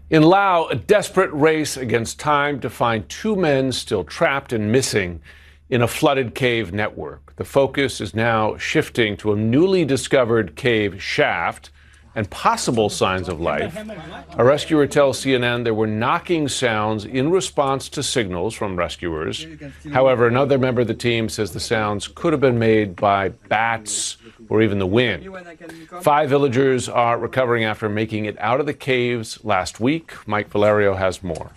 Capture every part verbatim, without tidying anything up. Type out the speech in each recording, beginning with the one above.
In Laos, a desperate race against time to find two men still trapped and missing in a flooded cave network. The focus is now shifting to a newly discovered cave shaft and possible signs of life. A rescuer tells C N N there were knocking sounds in response to signals from rescuers. However, another member of the team says the sounds could have been made by bats or even the wind. Five villagers are recovering after making it out of the caves last week. Mike Valerio has more.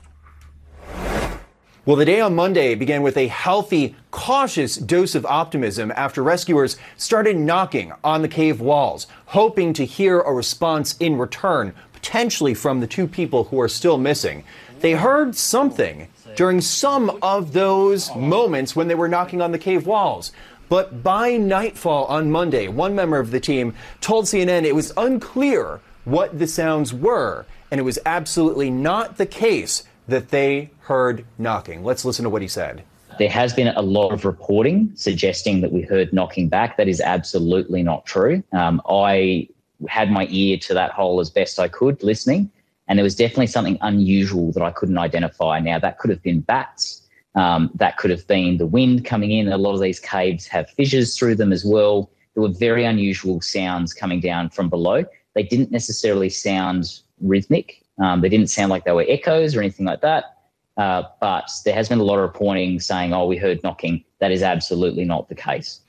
Well, the day on Monday began with a healthy, cautious dose of optimism after rescuers started knocking on the cave walls, hoping to hear a response in return, potentially from the two people who are still missing. They heard something during some of those moments when they were knocking on the cave walls. But by nightfall on Monday, one member of the team told C N N it was unclear what the sounds were, and it was absolutely not the case that they heard knocking. Let's listen to what he said. There has been a lot of reporting suggesting that we heard knocking back. That is absolutely not true. Um, I had my ear to that hole as best I could, listening, and there was definitely something unusual that I couldn't identify. Now, that could have been bats. Um, that could have been the wind coming in. A lot of these caves have fissures through them as well. There were very unusual sounds coming down from below. They didn't necessarily sound rhythmic. Um, they didn't sound like they were echoes or anything like that. Uh, but there has been a lot of reporting saying, oh, we heard knocking. That is absolutely not the case.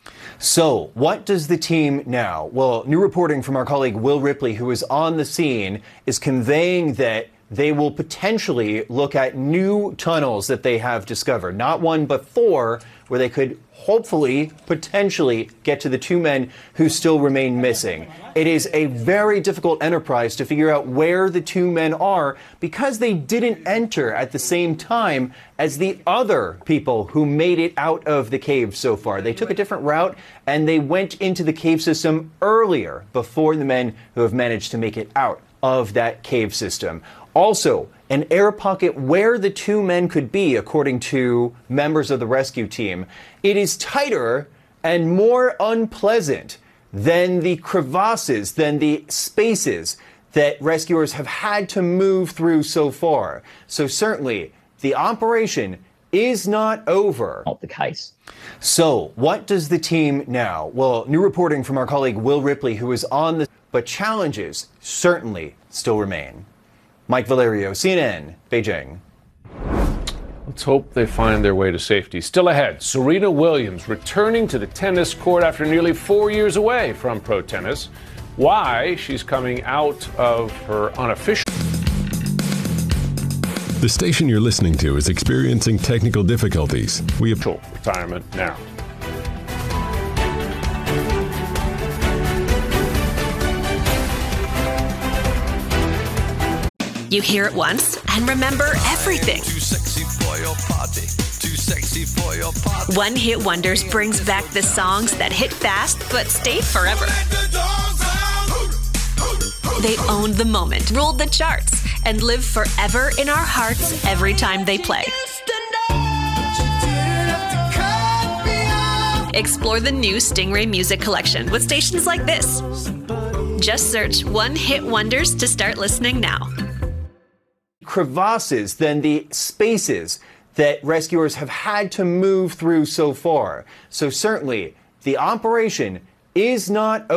So what does the team now? Well, new reporting from our colleague Will Ripley, who is on the scene, is conveying that they will potentially look at new tunnels that they have discovered. Not one, but four, where they could hopefully, potentially get to the two men who still remain missing. It is a very difficult enterprise to figure out where the two men are because they didn't enter at the same time as the other people who made it out of the cave so far. They took a different route and they went into the cave system earlier before the men who have managed to make it out of that cave system. Also, an air pocket where the two men could be, according to members of the rescue team. It is tighter and more unpleasant than the crevasses, than the spaces that rescuers have had to move through so far. So certainly, the operation is not over. Not the case. So, what does the team now? Well, new reporting from our colleague Will Ripley, who is on the... But challenges certainly still remain. Mike Valerio, C N N, Beijing. Let's hope they find their way to safety. Still ahead, Serena Williams returning to the tennis court after nearly four years away from pro tennis. Why she's coming out of her unofficial... The station you're listening to is experiencing technical difficulties. We have retirement now. You hear it once and remember everything. Too sexy for your party. Too sexy for your party. One Hit Wonders brings back the songs that hit fast but stayed forever. They owned the moment, ruled the charts, and live forever in our hearts every time they play. Explore the new Stingray Music Collection with stations like this. Just search One Hit Wonders to start listening now. Crevasses than the spaces that rescuers have had to move through so far. So certainly, the operation is not over.